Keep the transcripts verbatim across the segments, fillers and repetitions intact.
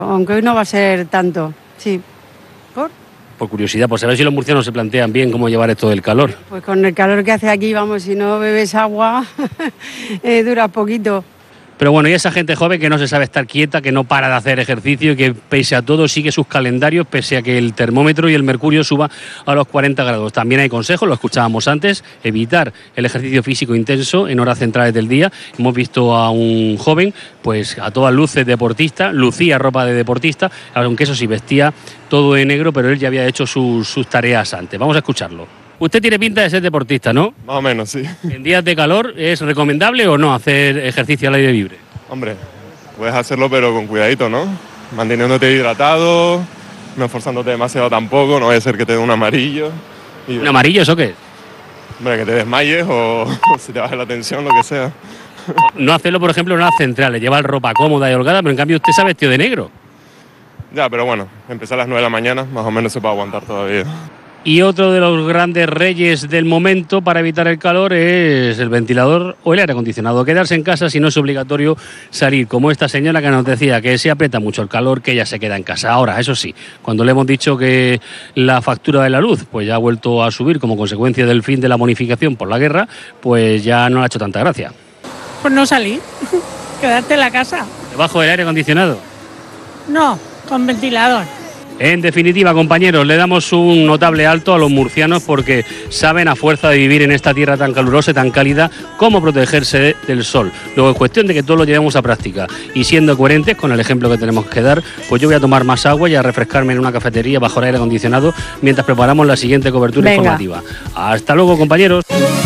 Aunque hoy no va a ser tanto, sí. ¿Por? Por curiosidad, pues a ver si los murcianos se plantean bien cómo llevar esto del calor. Pues con el calor que hace aquí, vamos, si no bebes agua, eh, dura poquito. Pero bueno, y esa gente joven que no se sabe estar quieta, que no para de hacer ejercicio y que pese a todo sigue sus calendarios, pese a que el termómetro y el mercurio suba a los cuarenta grados. También hay consejos, lo escuchábamos antes, evitar el ejercicio físico intenso en horas centrales del día. Hemos visto a un joven, pues a todas luces deportista, lucía ropa de deportista, aunque eso sí, vestía todo de negro, pero él ya había hecho sus, sus tareas antes. Vamos a escucharlo. Usted tiene pinta de ser deportista, ¿no? Más o menos, sí. ¿En días de calor es recomendable o no hacer ejercicio al aire libre? Hombre, puedes hacerlo pero con cuidadito, ¿no? Manteniéndote hidratado, no esforzándote demasiado tampoco, no vaya a ser que te dé un amarillo. Y... ¿Un amarillo eso qué es? Hombre, que te desmayes o se te baje la tensión, lo que sea. No hacerlo, por ejemplo, en horas centrales, llevar ropa cómoda y holgada, pero en cambio usted se ha vestido de negro. Ya, pero bueno, empezar a las nueve de la mañana, más o menos se puede aguantar todavía. Y otro de los grandes reyes del momento para evitar el calor es el ventilador o el aire acondicionado. Quedarse en casa si no es obligatorio salir, como esta señora que nos decía que se aprieta mucho el calor, que ella se queda en casa. Ahora, eso sí, cuando le hemos dicho que la factura de la luz pues ya ha vuelto a subir como consecuencia del fin de la bonificación por la guerra, pues ya no le ha hecho tanta gracia. Pues no salir, quedarte en la casa. ¿Debajo del aire acondicionado? No, con ventilador. En definitiva, compañeros, le damos un notable alto a los murcianos porque saben, a fuerza de vivir en esta tierra tan calurosa y tan cálida, cómo protegerse del sol. Luego es cuestión de que todos lo llevemos a práctica. Y siendo coherentes con el ejemplo que tenemos que dar, pues yo voy a tomar más agua y a refrescarme en una cafetería bajo el aire acondicionado mientras preparamos la siguiente cobertura Venga. informativa. Hasta luego, compañeros.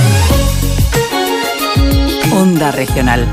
Onda Regional.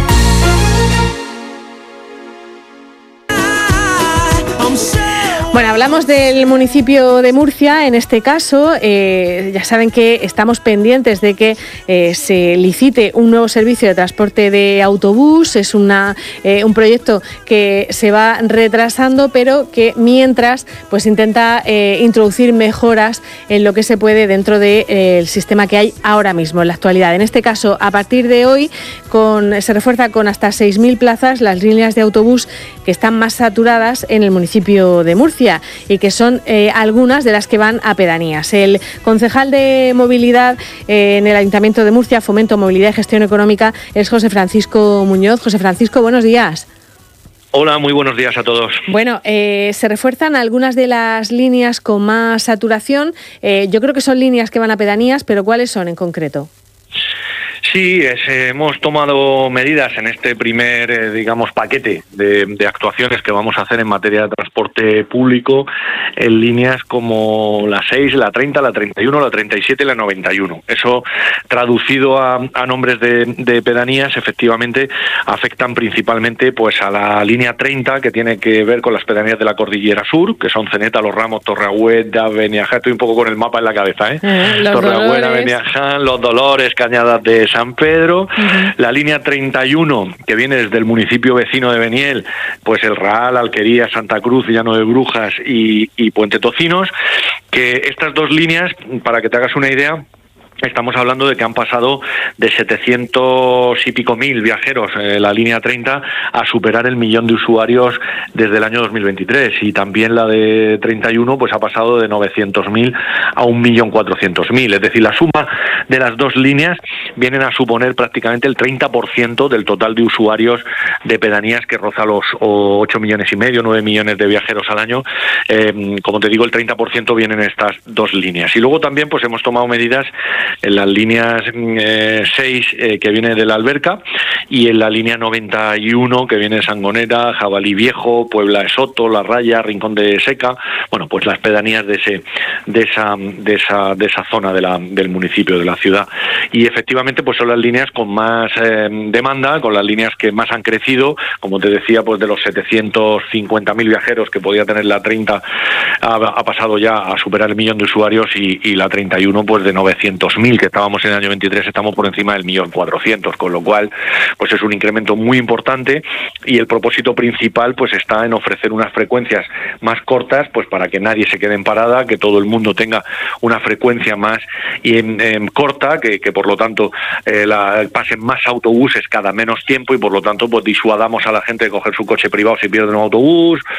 Bueno, hablamos del municipio de Murcia, en este caso, eh, ya saben que estamos pendientes de que eh, se licite un nuevo servicio de transporte de autobús, es una, eh, un proyecto que se va retrasando, pero que mientras pues intenta eh, introducir mejoras en lo que se puede dentro del de, eh, sistema que hay ahora mismo, en la actualidad. En este caso, a partir de hoy, con, se refuerza con hasta seis mil plazas las líneas de autobús que están más saturadas en el municipio de Murcia, y que son eh, algunas de las que van a pedanías. El concejal de movilidad eh, en el Ayuntamiento de Murcia, Fomento, Movilidad y Gestión Económica, es José Francisco Muñoz. José Francisco, buenos días. Hola, muy buenos días a todos. Bueno, eh, se refuerzan algunas de las líneas con más saturación. Eh, yo creo que son líneas que van a pedanías, pero ¿cuáles son en concreto? Sí, es, hemos tomado medidas en este primer, eh, digamos, paquete de, de actuaciones que vamos a hacer en materia de transporte público en líneas como la seis, la treinta, la treinta y uno, la treinta y siete y la noventa y uno. Eso, traducido a, a nombres de, de pedanías, efectivamente afectan principalmente pues a la línea treinta, que tiene que ver con las pedanías de la Cordillera Sur, que son Ceneta, Los Ramos, Torreagüeda, Beniaján. Estoy un poco con el mapa en la cabeza, ¿eh? eh Torreagüeda, Beniaján, Los Dolores, Cañadas de San Pedro, uh-huh. La línea treinta y uno, que viene desde el municipio vecino de Beniel, pues el Raal, Alquería, Santa Cruz, Llano de Brujas y, y Puente Tocinos, que estas dos líneas, para que te hagas una idea, estamos hablando de que han pasado de setecientos y pico mil viajeros en eh, la línea treinta a superar el millón de usuarios desde el año dos mil veintitrés, y también la de treinta y uno pues ha pasado de novecientos mil a un millón cuatrocientos mil. Es decir, la suma de las dos líneas vienen a suponer prácticamente el treinta por ciento del total de usuarios de pedanías, que roza los ocho millones y medio, nueve millones de viajeros al año. Eh, como te digo, el treinta por ciento vienen en estas dos líneas. Y luego también pues hemos tomado medidas en las líneas eh, seis, eh, que viene de la Alberca, y en la línea noventa y uno, que viene de Sangonera, Jabalí Viejo, Puebla de Soto, La Raya, Rincón de Seca, bueno, pues las pedanías de ese de esa de esa de esa zona de la, del municipio, de la ciudad. Y efectivamente pues son las líneas con más eh, demanda, con las líneas que más han crecido, como te decía, pues de los setecientos cincuenta mil viajeros que podía tener la treinta, ha, ha pasado ya a superar el millón de usuarios, y, y la treinta y uno pues de novecientos mil que estábamos en el año veintitrés, estamos por encima del millón cuatrocientos, con lo cual pues es un incremento muy importante, y el propósito principal pues está en ofrecer unas frecuencias más cortas, pues para que nadie se quede en parada, que todo el mundo tenga una frecuencia más y en, en corta, que, que por lo tanto eh, la, pasen más autobuses cada menos tiempo, y por lo tanto pues disuadamos a la gente de coger su coche privado si pierde un autobús,